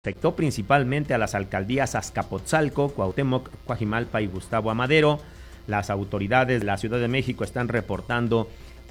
Afectó principalmente a las alcaldías Azcapotzalco, Cuauhtémoc, Coajimalpa y Gustavo Amadero. Las autoridades de la Ciudad de México están reportando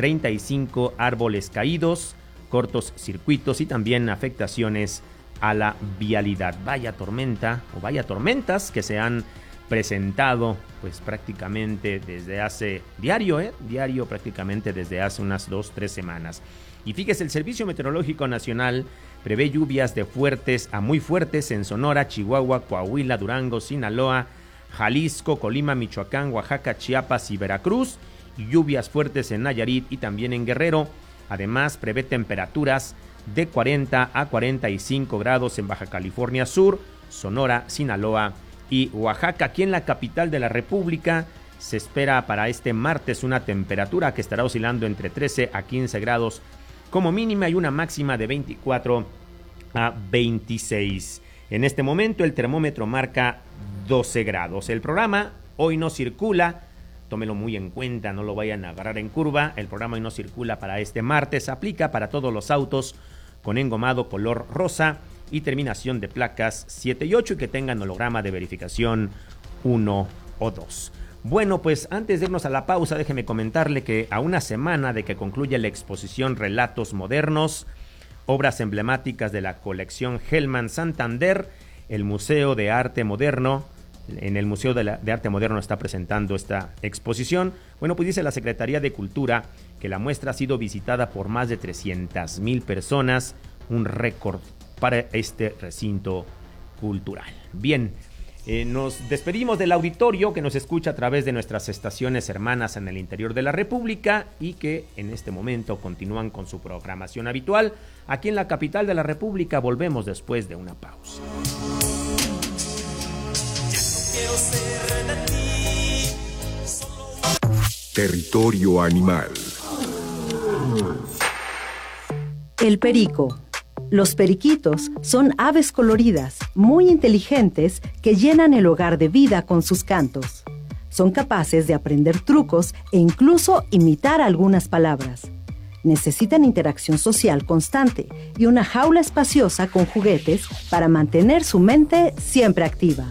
35 árboles caídos, cortos circuitos y también afectaciones a la vialidad. Vaya tormenta o vaya tormentas que se han presentado pues prácticamente desde hace diario prácticamente desde hace unas 2-3 semanas. Y fíjese, el Servicio Meteorológico Nacional prevé lluvias de fuertes a muy fuertes en Sonora, Chihuahua, Coahuila, Durango, Sinaloa, Jalisco, Colima, Michoacán, Oaxaca, Chiapas y Veracruz, y lluvias fuertes en Nayarit y también en Guerrero. Además, prevé temperaturas de 40 a 45 grados en Baja California Sur, Sonora, Sinaloa y Oaxaca. Aquí en la capital de la República se espera para este martes una temperatura que estará oscilando entre 13 a 15 grados como mínima y una máxima de 24 a 26. En este momento el termómetro marca 12 grados. El programa Hoy No Circula, tómelo muy en cuenta, no lo vayan a agarrar en curva. El programa Hoy No Circula para este martes aplica para todos los autos con engomado color rosa y terminación de placas 7 y 8 y que tengan holograma de verificación 1 o 2. Bueno, pues antes de irnos a la pausa, déjeme comentarle que a una semana de que concluya la exposición Relatos Modernos, obras emblemáticas de la colección Hellman Santander, el Museo de Arte Moderno, en el Museo de Arte Moderno está presentando esta exposición. Bueno, pues dice la Secretaría de Cultura que la muestra ha sido visitada por más de 300,000 personas, un récord para este recinto cultural. Bien, nos despedimos del auditorio que nos escucha a través de nuestras estaciones hermanas en el interior de la República y que en este momento continúan con su programación habitual. Aquí en la capital de la República volvemos después de una pausa. Territorio animal. El perico. Los periquitos son aves coloridas, muy inteligentes, que llenan el hogar de vida con sus cantos. Son capaces de aprender trucos e incluso imitar algunas palabras. Necesitan interacción social constante y una jaula espaciosa con juguetes para mantener su mente siempre activa.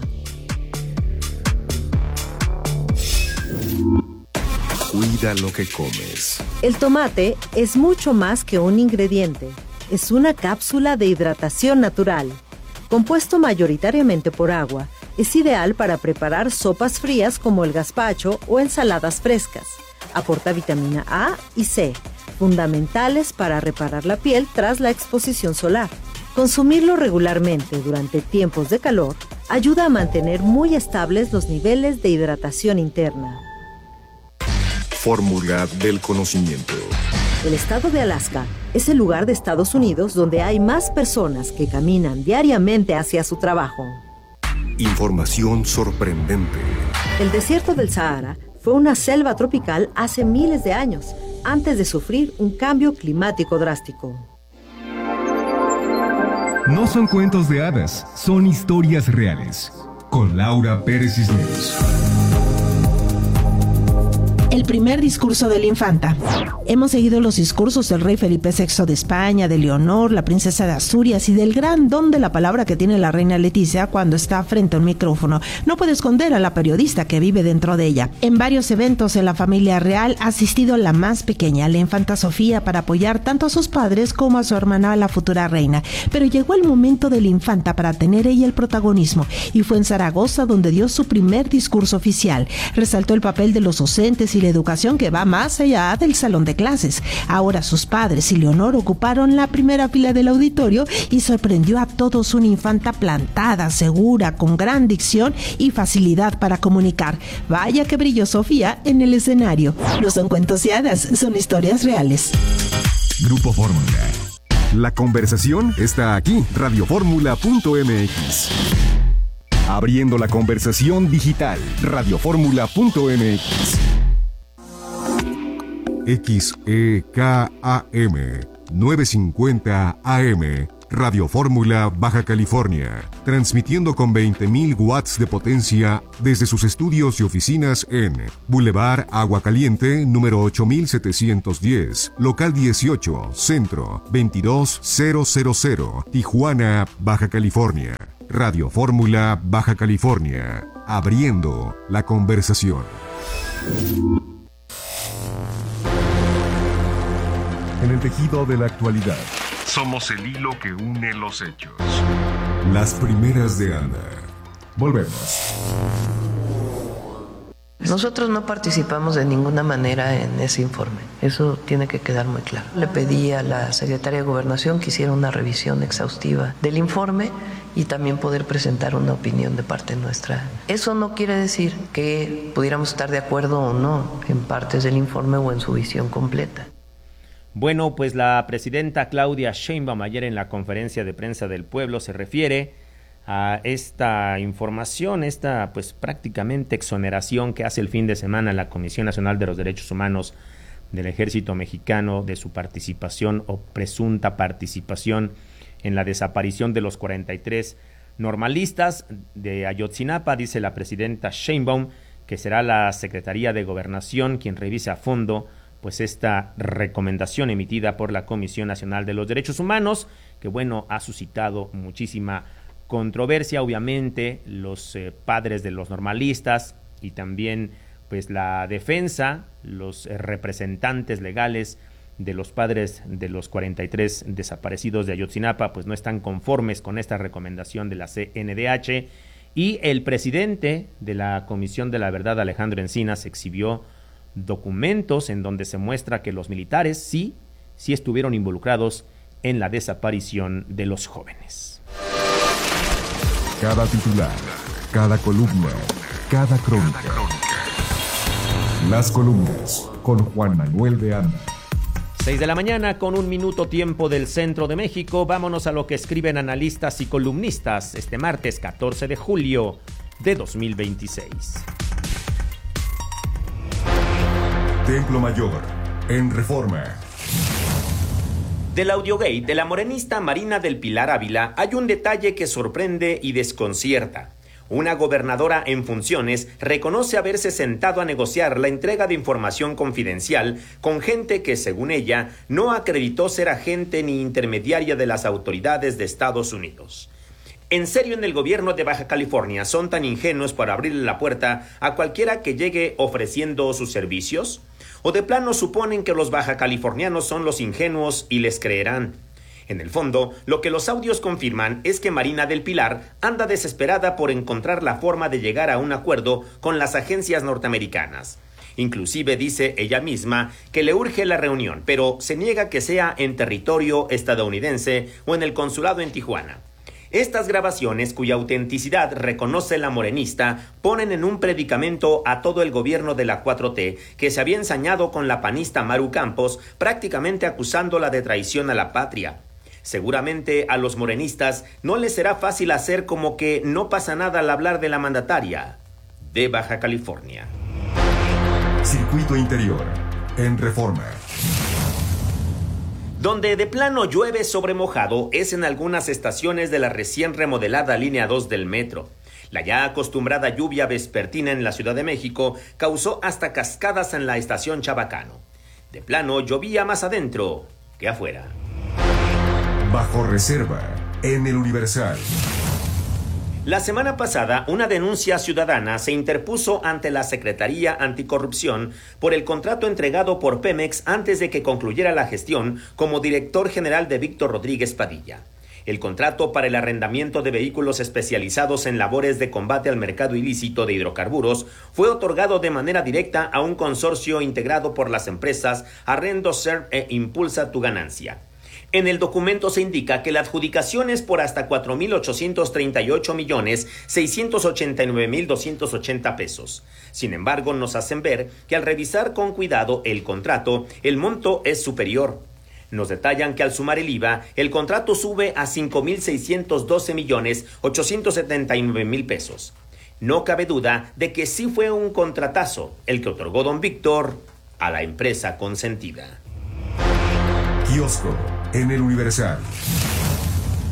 Cuida lo que comes. El tomate es mucho más que un ingrediente. Es una cápsula de hidratación natural. Compuesto mayoritariamente por agua, es ideal para preparar sopas frías como el gazpacho o ensaladas frescas. Aporta vitamina A y C, fundamentales para reparar la piel tras la exposición solar. Consumirlo regularmente durante tiempos de calor ayuda a mantener muy estables los niveles de hidratación interna. Fórmula del conocimiento. El estado de Alaska es el lugar de Estados Unidos donde hay más personas que caminan diariamente hacia su trabajo. Información sorprendente. El desierto del Sahara fue una selva tropical hace miles de años, antes de sufrir un cambio climático drástico. No son cuentos de hadas, son historias reales. Con Laura Pérez Cisneros. El primer discurso de la infanta. Hemos seguido los discursos del rey Felipe VI de España, de Leonor, la princesa de Asturias y del gran don de la palabra que tiene la reina Leticia cuando está frente a un micrófono. No puede esconder a la periodista que vive dentro de ella. En varios eventos en la familia real ha asistido la más pequeña, la infanta Sofía, para apoyar tanto a sus padres como a su hermana, la futura reina. Pero llegó el momento de la infanta para tener ella el protagonismo y fue en Zaragoza donde dio su primer discurso oficial. Resaltó el papel de los docentes y la educación que va más allá del salón de clases. Ahora sus padres y Leonor ocuparon la primera fila del auditorio y sorprendió a todos una infanta plantada, segura, con gran dicción y facilidad para comunicar. Vaya que brilló Sofía en el escenario. No son cuentos y hadas, son historias reales. Grupo Fórmula. La conversación está aquí, radioformula.mx. Abriendo la conversación digital, radioformula.mx. XEKAM 950 AM Radio Fórmula, Baja California, transmitiendo con 20.000 watts de potencia desde sus estudios y oficinas en Boulevard Agua Caliente, número 8710, local 18, centro 22000, Tijuana, Baja California. Radio Fórmula, Baja California, abriendo la conversación. En el tejido de la actualidad, Somos el hilo que une los hechos. las primeras de Ana. Volvemos. Nosotros no participamos de ninguna manera en ese informe, eso tiene que quedar muy claro. Le pedí a la Secretaría de Gobernación que hiciera una revisión exhaustiva del informe y también poder presentar una opinión de parte nuestra. Eso no quiere decir que pudiéramos estar de acuerdo o no en partes del informe o en su visión completa. Bueno, pues la presidenta Claudia Sheinbaum ayer en la conferencia de prensa del pueblo se refiere a esta información, esta pues prácticamente exoneración que hace el fin de semana la Comisión Nacional de los Derechos Humanos del Ejército Mexicano de su participación o presunta participación en la desaparición de los 43 normalistas de Ayotzinapa. Dice la presidenta Sheinbaum que será la Secretaría de Gobernación quien revise a fondo pues esta recomendación emitida por la Comisión Nacional de los Derechos Humanos, que bueno, ha suscitado muchísima controversia. Obviamente los padres de los normalistas y también pues la defensa, los representantes legales de los padres de los 43 desaparecidos de Ayotzinapa pues no están conformes con esta recomendación de la CNDH, y el presidente de la Comisión de la Verdad, Alejandro Encinas, exhibió documentos en donde se muestra que los militares sí estuvieron involucrados en la desaparición de los jóvenes. Cada titular, cada columna, cada crónica. Las columnas con Juan Manuel de Anda. 6 de la mañana con 1 minuto tiempo del centro de México. Vámonos a lo que escriben analistas y columnistas este martes 14 de julio de 2026. Templo Mayor, en Reforma. Del audiogate de la morenista Marina del Pilar Ávila hay un detalle que sorprende y desconcierta. Una gobernadora en funciones reconoce haberse sentado a negociar la entrega de información confidencial con gente que, según ella, no acreditó ser agente ni intermediaria de las autoridades de Estados Unidos. ¿En serio en el gobierno de Baja California son tan ingenuos para abrirle la puerta a cualquiera que llegue ofreciendo sus servicios? ¿O de plano suponen que los bajacalifornianos son los ingenuos y les creerán? En el fondo, lo que los audios confirman es que Marina del Pilar anda desesperada por encontrar la forma de llegar a un acuerdo con las agencias norteamericanas. Inclusive dice ella misma que le urge la reunión, pero se niega que sea en territorio estadounidense o en el consulado en Tijuana. Estas grabaciones, cuya autenticidad reconoce la morenista, ponen en un predicamento a todo el gobierno de la 4T, que se había ensañado con la panista Maru Campos, prácticamente acusándola de traición a la patria. Seguramente a los morenistas no les será fácil hacer como que no pasa nada al hablar de la mandataria de Baja California. Circuito Interior, en Reforma. Donde de plano llueve sobre mojado es en algunas estaciones de la recién remodelada línea 2 del metro. La ya acostumbrada lluvia vespertina en la Ciudad de México causó hasta cascadas en la estación Chabacano. De plano llovía más adentro que afuera. Bajo reserva, en el Universal. La semana pasada, una denuncia ciudadana se interpuso ante la Secretaría Anticorrupción por el contrato entregado por Pemex antes de que concluyera la gestión como director general de Víctor Rodríguez Padilla. El contrato para el arrendamiento de vehículos especializados en labores de combate al mercado ilícito de hidrocarburos fue otorgado de manera directa a un consorcio integrado por las empresas Arrendoserv e Impulsa Tu Ganancia. En el documento se indica que la adjudicación es por hasta 4,838,689,280 pesos. Sin embargo, nos hacen ver que al revisar con cuidado el contrato, el monto es superior. Nos detallan que al sumar el IVA, el contrato sube a 5,612,879,000 pesos. No cabe duda de que sí fue un contratazo el que otorgó don Víctor a la empresa consentida. Kiosco, en el Universal.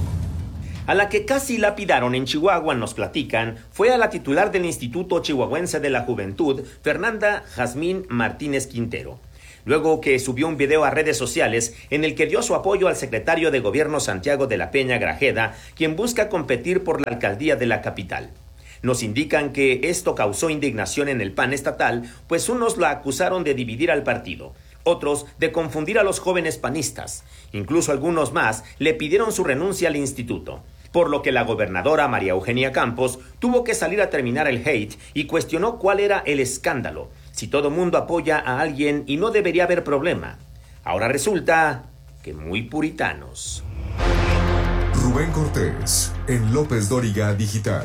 A la que casi lapidaron en Chihuahua, nos platican, fue a la titular del Instituto Chihuahuense de la Juventud, Fernanda Jazmín Martínez Quintero, luego que subió un video a redes sociales en el que dio su apoyo al secretario de Gobierno Santiago de la Peña Grajeda, quien busca competir por la alcaldía de la capital. Nos indican que esto causó indignación en el PAN estatal, pues unos la acusaron de dividir al partido, otros de confundir a los jóvenes panistas. Incluso algunos más le pidieron su renuncia al instituto, por lo que la gobernadora María Eugenia Campos tuvo que salir a terminar el hate y cuestionó cuál era el escándalo, si todo mundo apoya a alguien y no debería haber problema. Ahora resulta que muy puritanos. Rubén Cortés, en López Dóriga Digital.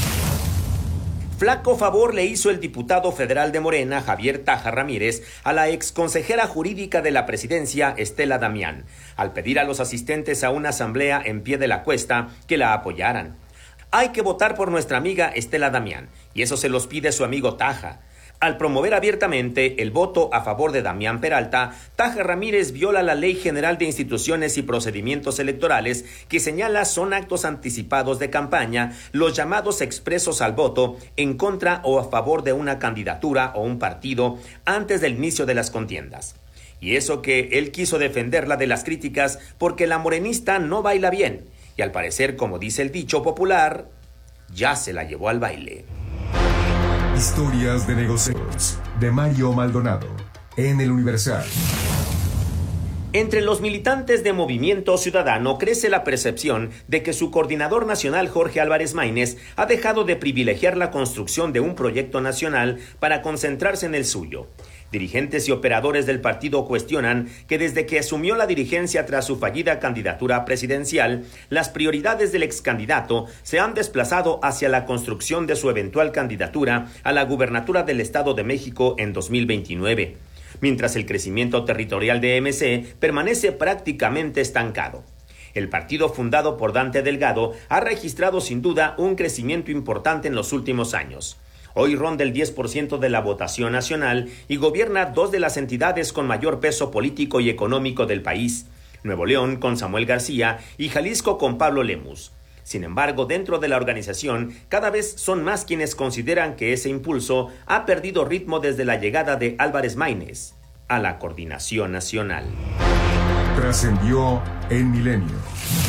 Flaco favor le hizo el diputado federal de Morena, Javier Taja Ramírez, a la exconsejera jurídica de la presidencia, Estela Damián, al pedir a los asistentes a una asamblea en pie de la cuesta que la apoyaran. Hay que votar por nuestra amiga Estela Damián, y eso se los pide su amigo Taja. Al promover abiertamente el voto a favor de Damián Peralta, Taja Ramírez viola la Ley General de Instituciones y Procedimientos Electorales, que señala son actos anticipados de campaña los llamados expresos al voto en contra o a favor de una candidatura o un partido antes del inicio de las contiendas. Y eso que él quiso defenderla de las críticas porque la morenista no baila bien, y al parecer, como dice el dicho popular, ya se la llevó al baile. Historias de negocios, de Mario Maldonado, en El Universal. Entre los militantes de Movimiento Ciudadano crece la percepción de que su coordinador nacional, Jorge Álvarez Maínez, ha dejado de privilegiar la construcción de un proyecto nacional para concentrarse en el suyo. Dirigentes y operadores del partido cuestionan que desde que asumió la dirigencia tras su fallida candidatura presidencial, las prioridades del excandidato se han desplazado hacia la construcción de su eventual candidatura a la gubernatura del Estado de México en 2029, mientras el crecimiento territorial de MC permanece prácticamente estancado. El partido fundado por Dante Delgado ha registrado sin duda un crecimiento importante en los últimos años. Hoy ronda el 10% de la votación nacional y gobierna dos de las entidades con mayor peso político y económico del país, Nuevo León con Samuel García y Jalisco con Pablo Lemus. Sin embargo, dentro de la organización, cada vez son más quienes consideran que ese impulso ha perdido ritmo desde la llegada de Álvarez Maínez a la coordinación nacional. Trascendió en Milenio.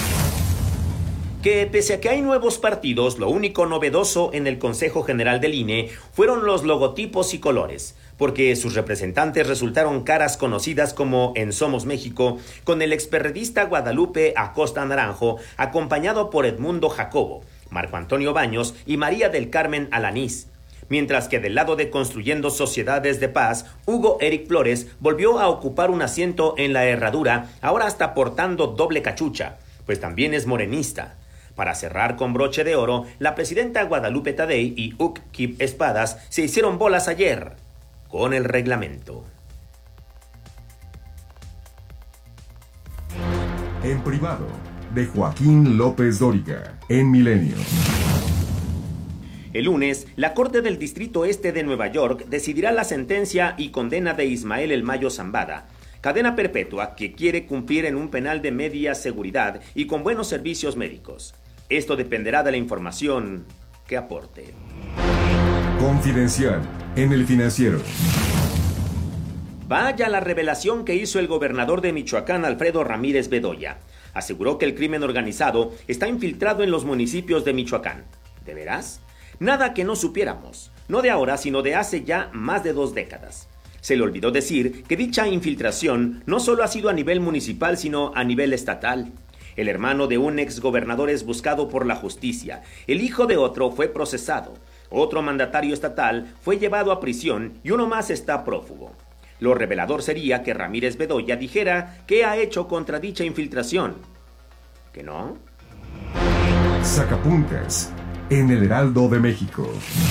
Que pese a que hay nuevos partidos, lo único novedoso en el Consejo General del INE fueron los logotipos y colores, porque sus representantes resultaron caras conocidas como en Somos México, con el experredista Guadalupe Acosta Naranjo, acompañado por Edmundo Jacobo, Marco Antonio Baños y María del Carmen Alanís. Mientras que del lado de Construyendo Sociedades de Paz, Hugo Eric Flores volvió a ocupar un asiento en la herradura, ahora hasta portando doble cachucha, pues también es morenista. Para cerrar con broche de oro, la presidenta Guadalupe Tadei y Uc Kip Espadas se hicieron bolas ayer con el reglamento. En privado, de Joaquín López Dóriga, en Milenio. El lunes, la Corte del Distrito Este de Nueva York decidirá la sentencia y condena de Ismael El Mayo Zambada, cadena perpetua que quiere cumplir en un penal de media seguridad y con buenos servicios médicos. Esto dependerá de la información que aporte. Confidencial, en El Financiero. Vaya la revelación que hizo el gobernador de Michoacán, Alfredo Ramírez Bedoya. Aseguró que el crimen organizado está infiltrado en los municipios de Michoacán. ¿De veras? Nada que no supiéramos, no de ahora, sino de hace ya más de 2 décadas. Se le olvidó decir que dicha infiltración no solo ha sido a nivel municipal, sino a nivel estatal. El hermano de un exgobernador es buscado por la justicia. El hijo de otro fue procesado. Otro mandatario estatal fue llevado a prisión y uno más está prófugo. Lo revelador sería que Ramírez Bedoya dijera qué ha hecho contra dicha infiltración. ¿Que no? Sacapuntas, en El Heraldo de México.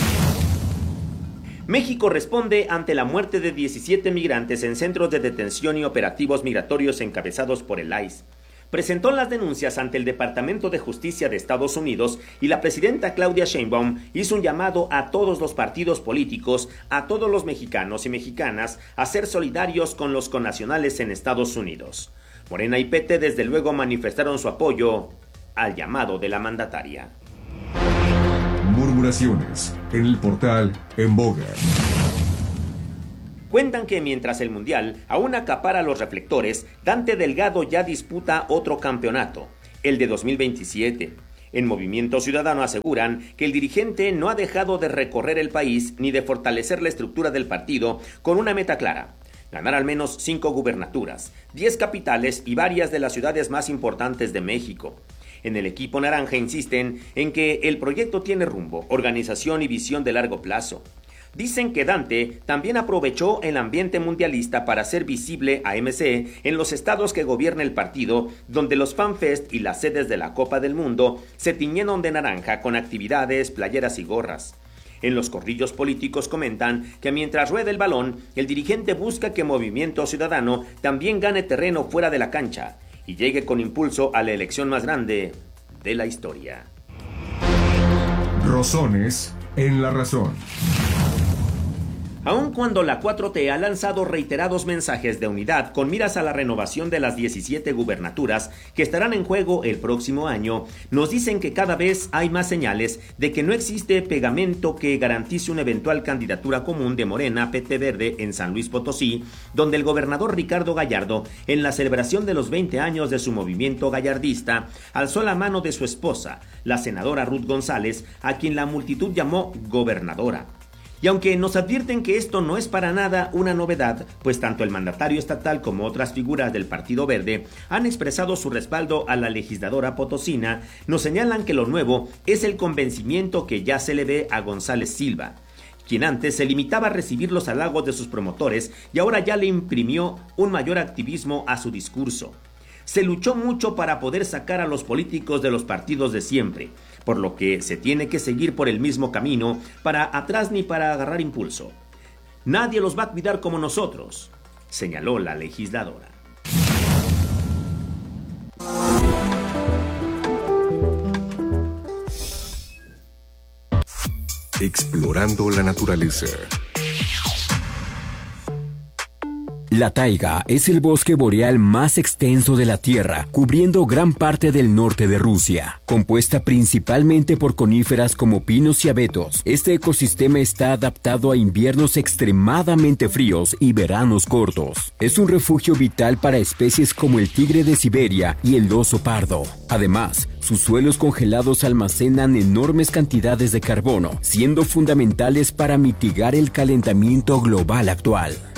México responde ante la muerte de 17 migrantes en centros de detención y operativos migratorios encabezados por el ICE. Presentó las denuncias ante el Departamento de Justicia de Estados Unidos y la presidenta Claudia Sheinbaum hizo un llamado a todos los partidos políticos, a todos los mexicanos y mexicanas, a ser solidarios con los connacionales en Estados Unidos. Morena y PT desde luego manifestaron su apoyo al llamado de la mandataria. Murmuraciones en el portal En Boga. Cuentan que mientras el Mundial aún acapara los reflectores, Dante Delgado ya disputa otro campeonato, el de 2027. En Movimiento Ciudadano aseguran que el dirigente no ha dejado de recorrer el país ni de fortalecer la estructura del partido con una meta clara: ganar al menos 5 gubernaturas, 10 capitales y varias de las ciudades más importantes de México. En el equipo naranja insisten en que el proyecto tiene rumbo, organización y visión de largo plazo. Dicen que Dante también aprovechó el ambiente mundialista para hacer visible a MC en los estados que gobierna el partido, donde los FanFest y las sedes de la Copa del Mundo se tiñeron de naranja con actividades, playeras y gorras. En los corrillos políticos comentan que mientras rueda el balón, el dirigente busca que Movimiento Ciudadano también gane terreno fuera de la cancha y llegue con impulso a la elección más grande de la historia. Rozones en la razón. Aun cuando la 4T ha lanzado reiterados mensajes de unidad con miras a la renovación de las 17 gubernaturas que estarán en juego el próximo año, nos dicen que cada vez hay más señales de que no existe pegamento que garantice una eventual candidatura común de Morena, PT Verde en San Luis Potosí, donde el gobernador Ricardo Gallardo, en la celebración de los 20 años de su movimiento gallardista, alzó la mano de su esposa, la senadora Ruth González, a quien la multitud llamó gobernadora. Y aunque nos advierten que esto no es para nada una novedad, pues tanto el mandatario estatal como otras figuras del Partido Verde han expresado su respaldo a la legisladora potosina, nos señalan que lo nuevo es el convencimiento que ya se le ve a González Silva, quien antes se limitaba a recibir los halagos de sus promotores y ahora ya le imprimió un mayor activismo a su discurso. Se luchó mucho para poder sacar a los políticos de los partidos de siempre, por lo que se tiene que seguir por el mismo camino, para atrás ni para agarrar impulso. Nadie los va a cuidar como nosotros, señaló la legisladora. Explorando la naturaleza. La taiga es el bosque boreal más extenso de la Tierra, cubriendo gran parte del norte de Rusia. Compuesta principalmente por coníferas como pinos y abetos, este ecosistema está adaptado a inviernos extremadamente fríos y veranos cortos. Es un refugio vital para especies como el tigre de Siberia y el oso pardo. Además, sus suelos congelados almacenan enormes cantidades de carbono, siendo fundamentales para mitigar el calentamiento global actual.